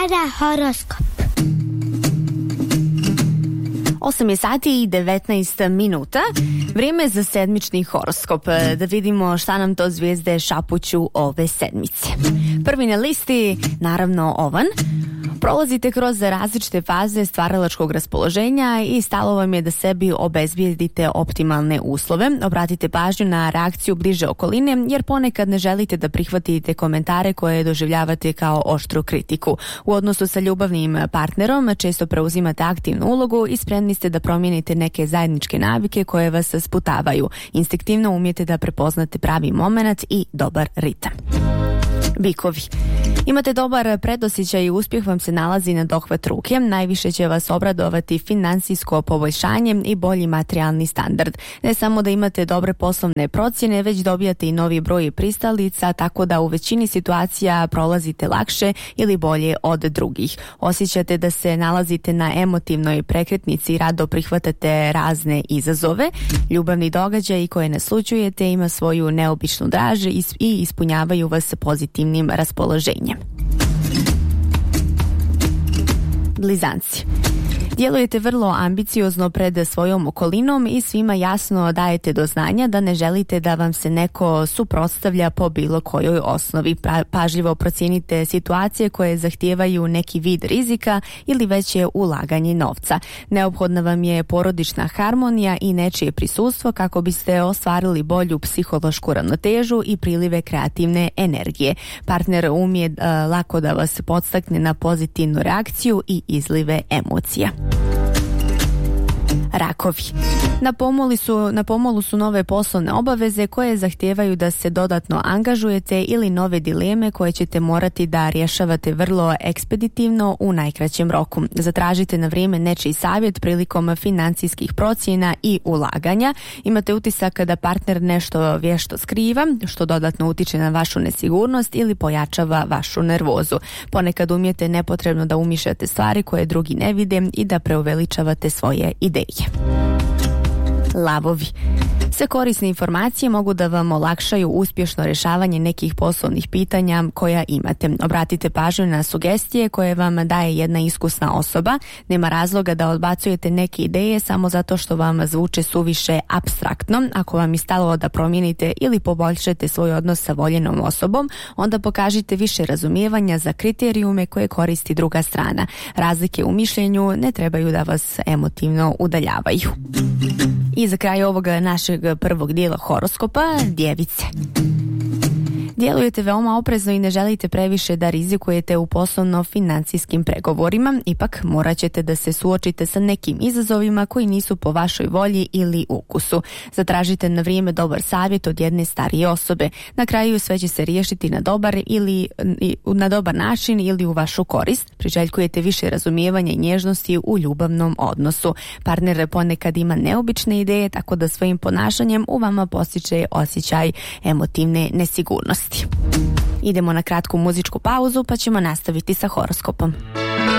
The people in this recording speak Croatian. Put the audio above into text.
sada horoskop. 8 sati i 19 minuta. Vrijeme za sedmični horoskop. Da vidimo šta nam to zvijezde šapuću ove sedmice. Prvi na listi, naravno Ovan. Prolazite kroz različite faze stvaralačkog raspoloženja i stalo vam je da sebi obezbijedite optimalne uslove. Obratite pažnju na reakciju bliže okoline, jer ponekad ne želite da prihvatite komentare koje doživljavate kao oštru kritiku. U odnosu sa ljubavnim partnerom često preuzimate aktivnu ulogu i spremni ste da promijenite neke zajedničke navike koje vas sputavaju. Instinktivno umijete da prepoznate pravi moment i dobar ritam. Bikovi. Imate dobar predosjećaj i uspjeh vam se nalazi na dohvat ruke. Najviše će vas obradovati financijsko poboljšanje i bolji materijalni standard. Ne samo da imate dobre poslovne procjene, već dobijate i novi broj pristalica, tako da u većini situacija prolazite lakše ili bolje od drugih. Osjećate da se nalazite na emotivnoj prekretnici i rado prihvatate razne izazove. Ljubavni događaji koje naslućujete ima svoju neobičnu draž i ispunjavaju vas pozitivnim raspoloženjem. Blizanci. Djelujete vrlo ambiciozno pred svojom okolinom i svima jasno dajete do znanja da ne želite da vam se neko suprotstavlja po bilo kojoj osnovi. Pažljivo procijenite situacije koje zahtijevaju neki vid rizika ili veće ulaganje novca. Neophodna vam je porodična harmonija i nečije prisustvo kako biste ostvarili bolju psihološku ravnotežu i prilive kreativne energije. Partner umije lako da vas podstakne na pozitivnu reakciju i izlive emocija. Rakovi. Na pomolu su nove poslovne obaveze koje zahtijevaju da se dodatno angažujete ili nove dileme koje ćete morati da rješavate vrlo ekspeditivno u najkraćem roku. Zatražite na vrijeme nečiji savjet prilikom financijskih procjena i ulaganja. Imate utisak da partner nešto vješto skriva, što dodatno utiče na vašu nesigurnost ili pojačava vašu nervozu. Ponekad umijete nepotrebno da umišljate stvari koje drugi ne vide i da preuveličavate svoje ideje. Lavovi. Sve korisne informacije mogu da vam olakšaju uspješno rješavanje nekih poslovnih pitanja koja imate. Obratite pažnju na sugestije koje vam daje jedna iskusna osoba. Nema razloga da odbacujete neke ideje samo zato što vam zvuče suviše apstraktno. Ako vam je stalo da promijenite ili poboljšate svoj odnos sa voljenom osobom, onda pokažite više razumijevanja za kriterijume koje koristi druga strana. Razlike u mišljenju ne trebaju da vas emotivno udaljavaju. I za kraj ovoga našeg prvog dijela horoskopa, djevice. Djelujete veoma oprezno i ne želite previše da rizikujete u poslovno-financijskim pregovorima, ipak morat ćete da se suočite sa nekim izazovima koji nisu po vašoj volji ili ukusu. Zatražite na vrijeme dobar savjet od jedne starije osobe. Na kraju sve će se riješiti na dobar način ili u vašu korist. Priželjkujete više razumijevanja i nježnosti u ljubavnom odnosu. Partner ponekad ima neobične ideje, tako da svojim ponašanjem u vama postiče osjećaj emotivne nesigurnosti. Idemo na kratku muzičku pauzu pa ćemo nastaviti sa horoskopom.